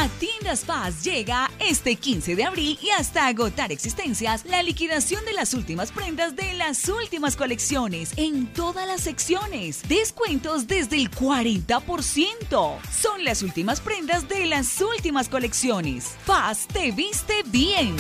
A Tiendas Paz llega este 15 de abril y hasta agotar existencias la liquidación de las últimas prendas de las últimas colecciones en todas las secciones. Descuentos desde el 40%. Son las últimas prendas de las últimas colecciones. Paz te viste bien.